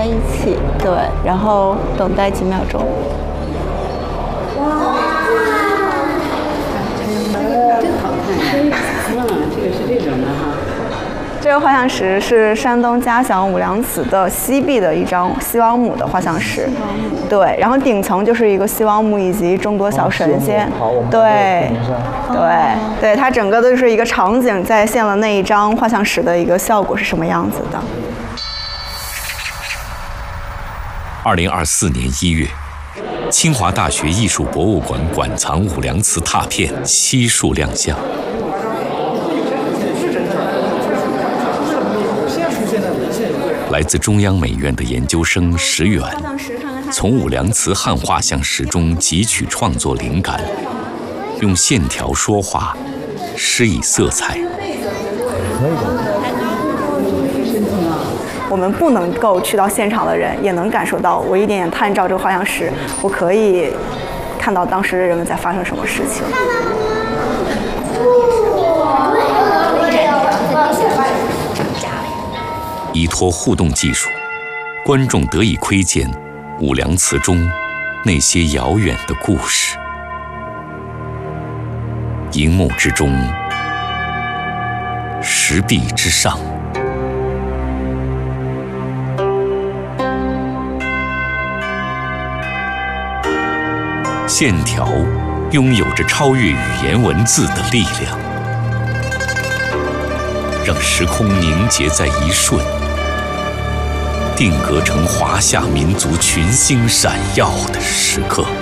在一起，对，然后等待几秒钟。 哇，真好看呀！这个是这种的哈。 这个画像石是山东嘉祥武良祠的西壁的一张西王母的画像石，对，然后顶层就是一个西王母以及众多小神仙，对，它整个都是一个场景再现了那一张画像石的一个效果是什么样子的。 2024年1月，清华大学艺术博物馆馆藏武良祠拓片悉数亮相。来自中央美院的研究生石远，从武良祠汉画像石中汲取创作灵感，用线条说话，施以色彩。 我们不能够去到现场的人，也能感受到，我一点点探照这个画像石，我可以看到当时的人们在发生什么事情。 依托互动技术，观众得以窥见武良祠中那些遥远的故事。荧幕之中，石壁之上，线条拥有着超越语言文字的力量，让时空凝结在一瞬，定格成华夏民族群星闪耀的时刻。